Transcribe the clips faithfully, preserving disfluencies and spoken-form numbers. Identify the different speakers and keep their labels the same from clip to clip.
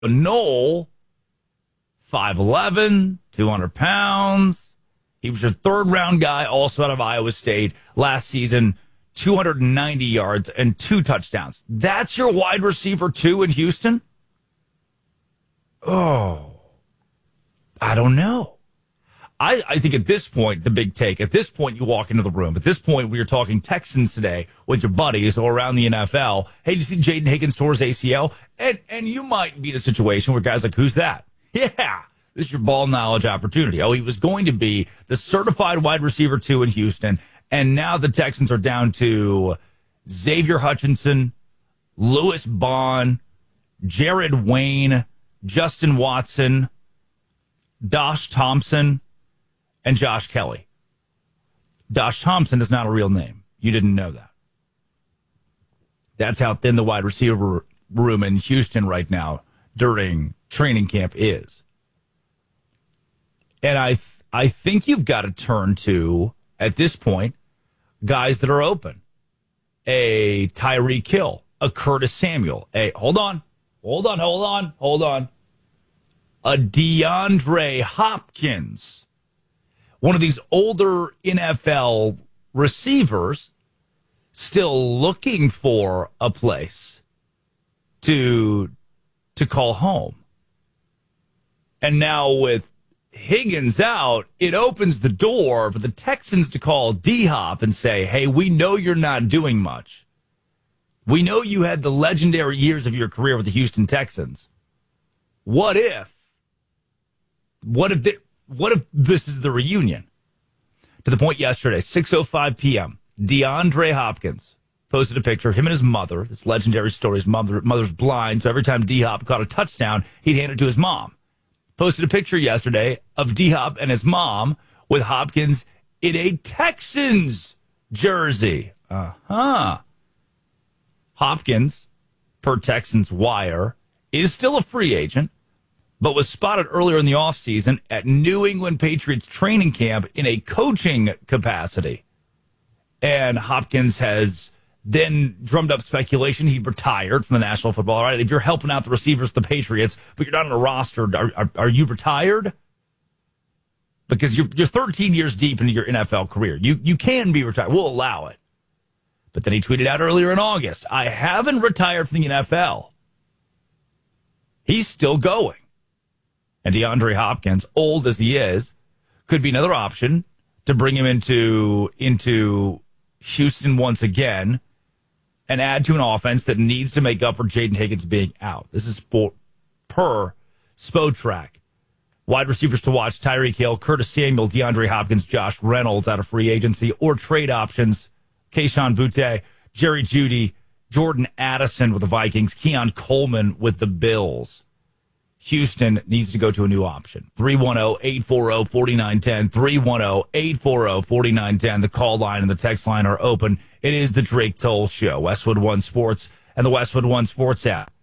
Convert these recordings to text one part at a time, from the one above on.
Speaker 1: Knoll, five eleven, two hundred pounds. He was your third-round guy, also out of Iowa State last season, two hundred ninety yards and two touchdowns. That's your wide receiver, two, in Houston? Oh, I don't know. I, I think at this point, the big take, at this point, you walk into the room. At this point, we are talking Texans today with your buddies or around the N F L. Hey, did you see Jaden Higgins tore his A C L? And, and you might be in a situation where guys like, who's that? Yeah, this is your ball knowledge opportunity. Oh, he was going to be the certified wide receiver two in Houston. And now the Texans are down to Xavier Hutchinson, Lewis Bond, Jared Wayne, Justin Watson, Dosh Thompson, and Josh Kelly. Dosh Thompson is not a real name. You didn't know that. That's how thin the wide receiver room in Houston right now during training camp is. And I th- I think you've got to turn to, at this point, guys that are open. A Tyreek Hill, a Curtis Samuel, a, hold on, hold on, hold on, hold on. A DeAndre Hopkins. One of these older N F L receivers still looking for a place to to call home. And now with Higgins out, it opens the door for the Texans to call D-Hop and say, hey, we know you're not doing much. We know you had the legendary years of your career with the Houston Texans. What if, what if, the, what if this is the reunion? To the point yesterday, six oh five p.m., DeAndre Hopkins posted a picture of him and his mother. This legendary story, his mother, mother's blind, so every time D-Hop caught a touchdown, he'd hand it to his mom. Posted a picture yesterday of D-Hop and his mom with Hopkins in a Texans jersey. Uh-huh. Hopkins, per Texans Wire, is still a free agent, but was spotted earlier in the offseason at New England Patriots training camp in a coaching capacity. And Hopkins has then drummed up speculation he retired from the National Football. Right? If you're helping out the receivers, the Patriots, but you're not on a roster, are, are, are you retired? Because you're you're thirteen years deep into your N F L career. You you can be retired. We'll allow it. But then he tweeted out earlier in August, I haven't retired from the N F L. He's still going. And DeAndre Hopkins, old as he is, could be another option to bring him into into Houston once again and add to an offense that needs to make up for Jaden Higgins being out. This is for, per Spotrac. Wide receivers to watch, Tyreek Hill, Curtis Samuel, DeAndre Hopkins, Josh Reynolds out of free agency, or trade options, Kayshon Boutte, Jerry Jeudy, Jordan Addison with the Vikings, Keon Coleman with the Bills. Houston needs to go to a new option. three one zero, eight four zero, four nine one zero, three one zero, eight four zero, four nine one zero. The call line and the text line are open. It is the Drake Toll Show, Westwood One Sports and the Westwood One Sports app.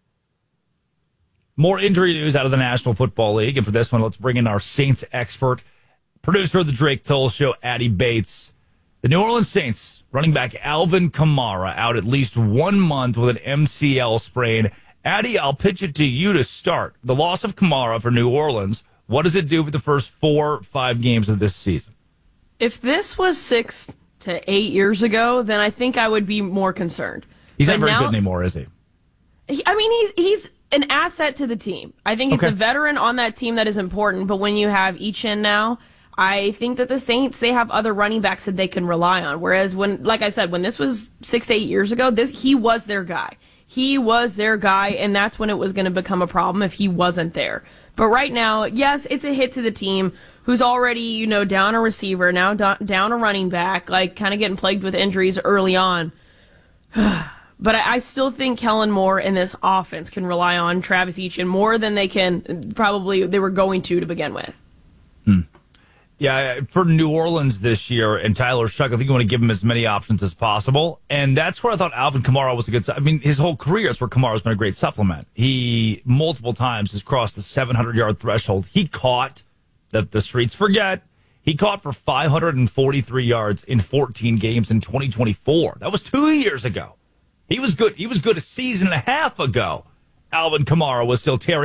Speaker 1: More injury news out of the National Football League. And for this one, let's bring in our Saints expert, producer of the Drake Toll Show, Addy Bates. The New Orleans Saints running back Alvin Kamara out at least one month with an M C L sprain. Addy, I'll pitch it to you to start. The loss of Kamara for New Orleans, what does it do for the first four, five games of this season?
Speaker 2: If this was six to eight years ago, then I think I would be more concerned.
Speaker 1: He's
Speaker 2: but
Speaker 1: not very
Speaker 2: now,
Speaker 1: good anymore, is he?
Speaker 2: he? I mean, he's he's an asset to the team. I think it's
Speaker 1: Okay.
Speaker 2: a veteran on that team that is important, but when you have Etienne now, I think that the Saints, they have other running backs that they can rely on. Whereas when, like I said, when this was six to eight years ago, this he was their guy. He was their guy, and that's when it was going to become a problem if he wasn't there. But right now, yes, it's a hit to the team who's already, you know, down a receiver, now do- down a running back, like kind of getting plagued with injuries early on. But I, I still think Kellen Moore and this offense can rely on Travis Etienne more than they can, probably they were going to to begin with.
Speaker 1: Hmm. Yeah, for New Orleans this year and Tyler Shuck, I think you want to give him as many options as possible. And that's where I thought Alvin Kamara was a good, I mean, his whole career is where Kamara's been a great supplement. He multiple times has crossed the seven hundred yard threshold. He caught, that the streets forget, he caught for five hundred forty-three yards in fourteen games in twenty twenty-four. That was two years ago. He was good. He was good a season and a half ago. Alvin Kamara was still tearing